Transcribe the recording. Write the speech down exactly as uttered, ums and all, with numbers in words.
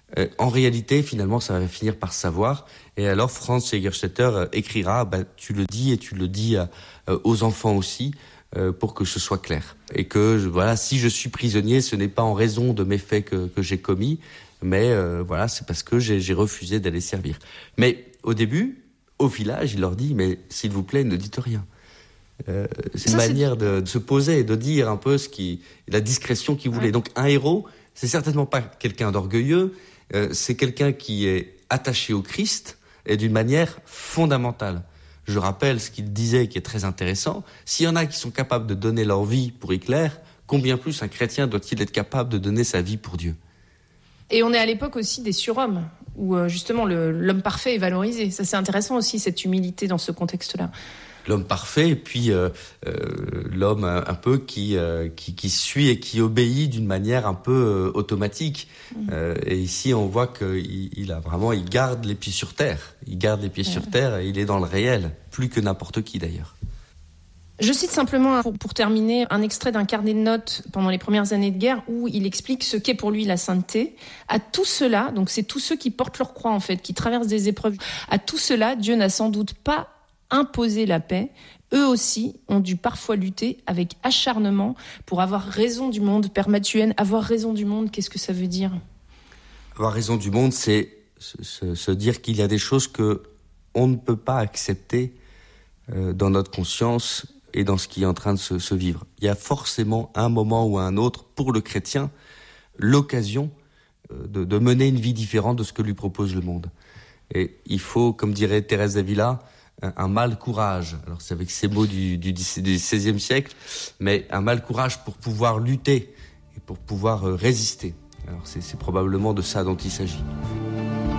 Euh, en réalité, finalement, ça va finir par savoir. Et alors, Franz Jägerstätter euh, écrira, bah, tu le dis et tu le dis à, euh, aux enfants aussi, euh, pour que ce soit clair. Et que, je, voilà, si je suis prisonnier, ce n'est pas en raison de mes faits que, que j'ai commis, mais euh, voilà, c'est parce que j'ai, j'ai refusé d'aller servir. Mais au début, au village, il leur dit, mais s'il vous plaît, ne dites rien. Euh, c'est une Ça, manière c'est... de, de se poser et de dire un peu ce qui, la discrétion qu'il voulait. Ouais. Donc, un héros, c'est certainement pas quelqu'un d'orgueilleux. Euh, c'est quelqu'un qui est attaché au Christ et d'une manière fondamentale. Je rappelle ce qu'il disait qui est très intéressant. S'il y en a qui sont capables de donner leur vie pour Hitler, combien plus un chrétien doit-il être capable de donner sa vie pour Dieu ? Et on est à l'époque aussi des surhommes, où justement le, l'homme parfait est valorisé. Ça, c'est intéressant aussi, cette humilité dans ce contexte-là. L'homme parfait et puis euh, euh, l'homme un, un peu qui, euh, qui qui suit et qui obéit d'une manière un peu euh, automatique. Mmh. Euh, et ici, on voit qu'il il a vraiment, il garde les pieds sur terre. Il garde les pieds ouais. sur terre et il est dans le réel, plus que n'importe qui d'ailleurs. Je cite simplement, pour, pour terminer, un extrait d'un carnet de notes pendant les premières années de guerre où il explique ce qu'est pour lui la sainteté. À tout cela, donc c'est tous ceux qui portent leur croix en fait, qui traversent des épreuves, à tout cela, Dieu n'a sans doute pas imposer la paix. Eux aussi ont dû parfois lutter avec acharnement pour avoir raison du monde. Père Mathuenne, avoir raison du monde, qu'est-ce que ça veut dire ? Avoir raison du monde, c'est se, se, se dire qu'il y a des choses que on ne peut pas accepter euh, dans notre conscience et dans ce qui est en train de se, se vivre. Il y a forcément un moment ou un autre, pour le chrétien, l'occasion euh, de, de mener une vie différente de ce que lui propose le monde. Et il faut, comme dirait Thérèse d'Avila, un mal courage. Alors c'est avec ces mots du, du, du seizième siècle, mais un mal courage pour pouvoir lutter et pour pouvoir résister. Alors c'est, c'est probablement de ça dont il s'agit.